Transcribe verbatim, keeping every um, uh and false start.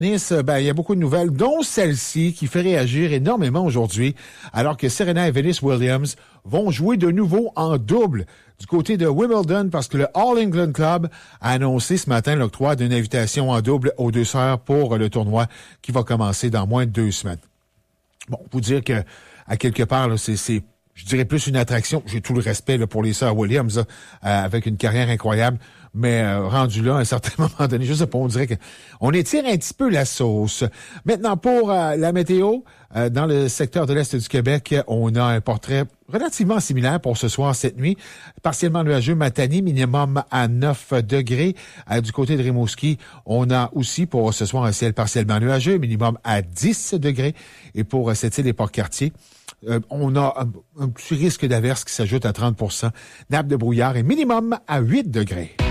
Nice, ben, il y a beaucoup de nouvelles, dont celle-ci qui fait réagir énormément aujourd'hui, alors que Serena et Venus Williams vont jouer de nouveau en double du côté de Wimbledon parce que le All England Club a annoncé ce matin l'octroi d'une invitation en double aux deux sœurs pour le tournoi qui va commencer dans moins de deux semaines. Bon, vous dire que, à quelque part, là, c'est, c'est, je dirais plus une attraction. J'ai tout le respect là, pour les sœurs Williams, là, euh, avec une carrière incroyable. Mais euh, rendu là, à un certain moment donné, je sais pas, on dirait que on étire un petit peu la sauce. Maintenant, pour euh, la météo, euh, dans le secteur de l'Est du Québec, on a un portrait relativement similaire pour ce soir, cette nuit. Partiellement nuageux, Matane, minimum à neuf degrés. Euh, du côté de Rimouski, on a aussi pour ce soir un ciel partiellement nuageux, minimum à dix degrés. Et pour euh, cette île et Port-Cartier, Euh, on a un, un petit risque d'averse qui s'ajoute à trente pour cent. Nappe de brouillard et minimum à huit degrés.